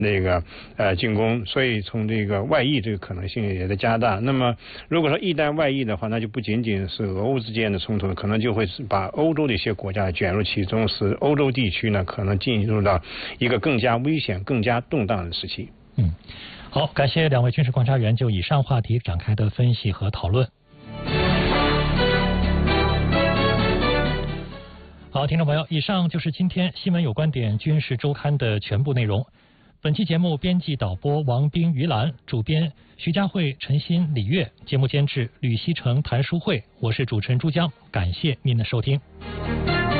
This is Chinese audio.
进攻，所以从这个外溢这个可能性也在加大。那么如果说一旦外溢的话，那就不仅仅是俄乌之间的冲突，可能就会把欧洲的一些国家卷入其中，使欧洲地区呢可能进入到一个更加危险、更加动荡的时期。 好，感谢两位军事观察员就以上话题展开的分析和讨论。好，听众朋友，以上就是今天新闻有观点军事周刊的全部内容。本期节目编辑导播王斌、于兰，主编徐佳慧、陈鑫、李月，节目监制吕希成、谭淑慧，我是主持人朱江，感谢您的收听。